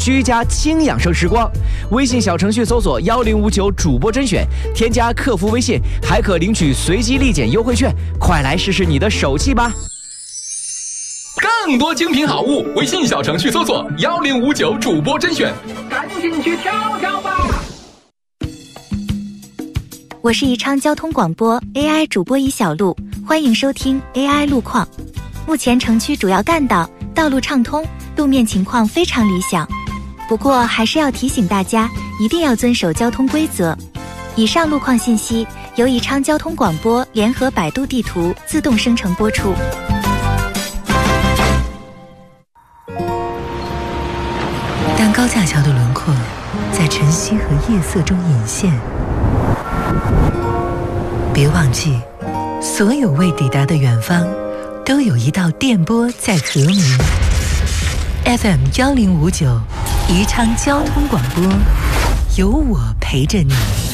居家轻养生时光。微信小程序搜索1059主播甄选，添加客服微信，还可领取随机立减优惠券，快来试试你的手气吧！ 更多精品好物，微信小程序搜索1059主播甄选， 赶紧去挑挑吧！ 我是宜昌交通广播 AI 主播宜小璐，欢迎收听 AI 路况。目前城区主要干道道路畅通，路面情况非常理想。不过还是要提醒大家，一定要遵守交通规则。以上路况信息由宜昌交通广播联合百度地图自动生成播出。 当高架桥的轮廓在晨曦和夜色中隐现，别忘记，所有未抵达的远方，都有一道电波在和鸣。FM 1059，宜昌交通广播，有我陪着你。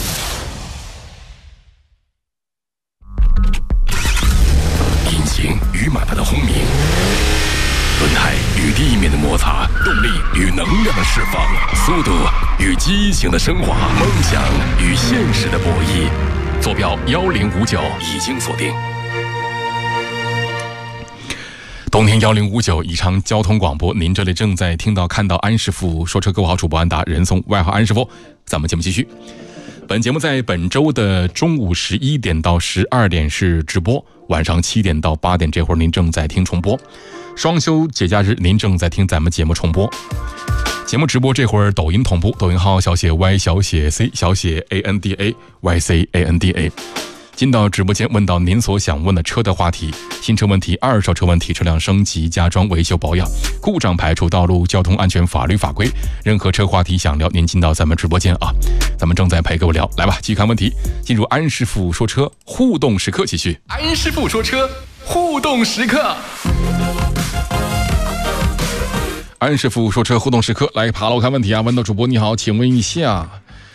引擎与马达的轰鸣，轮胎与地面的摩擦，动力与能量的释放，速度与激情的升华，梦想与现实的博弈。坐标1059已经锁定。冬天1059宜昌交通广播，您这里正在听到看到安师傅说车。各位好，主播安达，人送外号安师傅。咱们节目继续。本节目在本周的中午11点到12点是直播，晚上7点到8点这会儿您正在听重播。双休节假日您正在听咱们节目重播。节目直播这会儿抖音同步，抖音号小写 Y 小写 C 小写 ANDA YCANDA。进到直播间，问到您所想问的车的话题，新车问题、二手车问题、车辆升级、加装、维修保养、故障排除、道路交通安全、法律法规，任何车话题想聊，您进到咱们直播间啊，咱们正在陪各位聊。来吧，继续看问题，进入安师傅说车互动时刻，继续安师傅说车互动时刻。安师傅说车互动时刻，来爬楼看问题啊！问到主播你好，请问一下，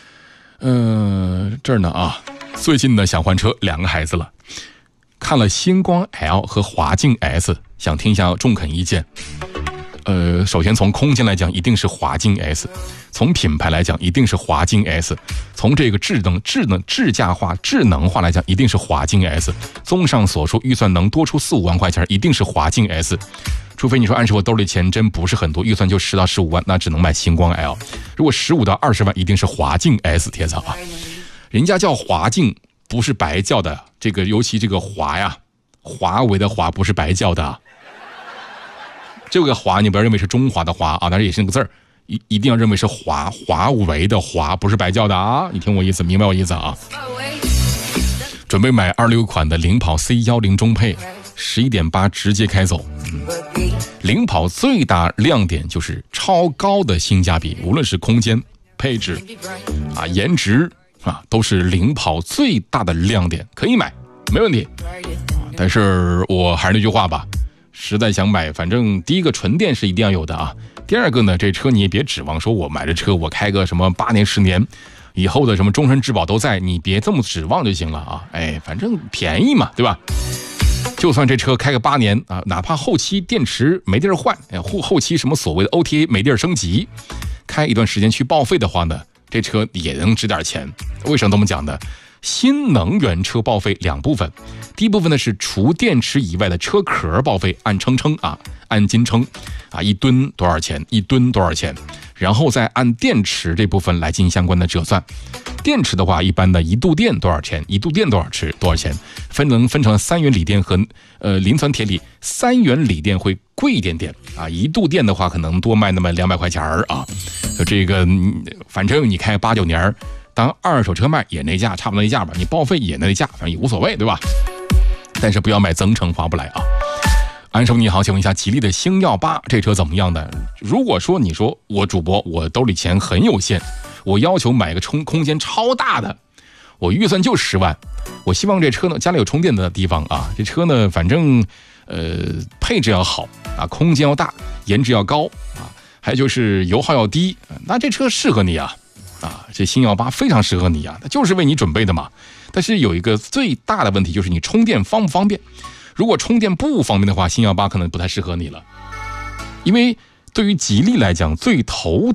这儿呢啊，最近呢想换车，2个孩子了，看了星光 L 和华境 S， 想听一下中肯意见。首先从空间来讲，一定是华境 S； 从品牌来讲，一定是华境 S； 从这个智驾化、智能化来讲，一定是华境 S。综上所述，预算能多出4-5万块钱，一定是华境 S。除非你说按时我兜里钱真不是很多，预算就10到15万，那只能买星光 L。如果15到20万，一定是华境 S 贴子啊。人家叫华境，不是白叫的，这个尤其这个华呀，华为的华不是白叫的。这个华你不要认为是中华的华啊，但是也是那个字儿，一定要认为是华为的华，不是白叫的啊。你听我意思，明白我意思啊？准备买26款的领跑 C10中配，11.8直接开走。领跑最大亮点就是超高的性价比，无论是空间、配置啊、颜值啊，都是领跑最大的亮点，可以买，没问题。但是我还是那句话吧，实在想买，反正第一个纯电是一定要有的啊。第二个呢，这车你也别指望说我买这车我开个什么8年10年以后的什么终身质保都在，你别这么指望就行了啊。反正便宜嘛，对吧？就算这车开个8年啊，哪怕后期电池没地儿换，后期什么所谓的 OTA 没地儿升级，开一段时间去报废的话呢，这车也能值点钱。为什么这么讲呢？新能源车报废2部分，第一部分呢是除电池以外的车壳报废，按称啊，按斤称啊，1吨多少钱，1吨多少钱，然后再按电池这部分来进行相关的折算。电池的话，一般的1度电多少钱，1度电多少钱，分成3元锂电和磷酸铁锂，3元锂电会贵一点点啊，1度电的话可能多卖那么200块钱啊。这个反正你开8、9年，当二手车卖也那价，差不多那价吧，你报废也那价，反正也无所谓，对吧？但是不要买增程划不来啊。安生你好，请问一下吉利的星耀8这车怎么样的？如果说你说我主播我兜里钱很有限，我要求买个空间超大的，我预算就10万，我希望这车呢家里有充电的地方啊，这车呢反正配置要好啊，空间要大，颜值要高啊，还就是油耗要低，那这车适合你啊。这星耀8非常适合你啊，它就是为你准备的嘛。但是有一个最大的问题，就是你充电方不方便。如果充电不方便的话，星耀8可能不太适合你了。因为对于吉利来讲，最头